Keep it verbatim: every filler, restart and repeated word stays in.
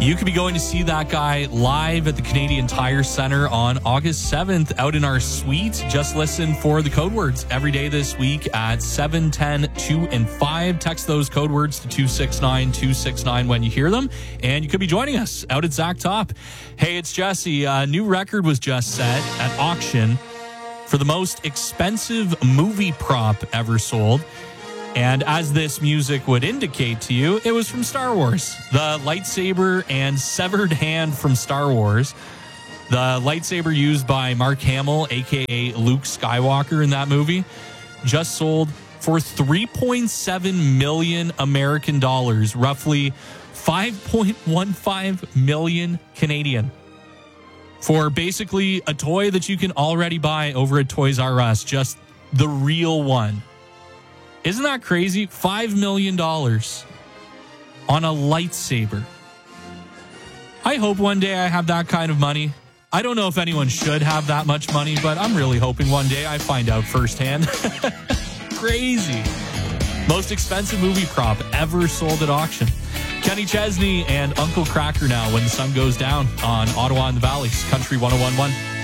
You could be going to see that guy live at the Canadian Tire Center on August seventh out in our suite. Just listen for the code words every day this week at seven, ten, two, and five. Text those code words to two six nine two six nine when you hear them, and you could be joining us out at Zach Top. Hey, it's Jesse. A new record was just set at auction for the most expensive movie prop ever sold. And as this music would indicate to you, it was from Star Wars. The lightsaber and severed hand from Star Wars. The lightsaber used by Mark Hamill, a k a. Luke Skywalker in that movie, just sold for three point seven million American dollars, roughly five point one five million Canadian. For basically a toy that you can already buy over at Toys R Us, just the real one. Isn't that crazy? five million dollars on a lightsaber. I hope one day I have that kind of money. I don't know if anyone should have that much money, but I'm really hoping one day I find out firsthand. Crazy. Most expensive movie prop ever sold at auction. Kenny Chesney and Uncle Cracker now, When the Sun Goes Down on Ottawa and the Valley's Country one oh one point one.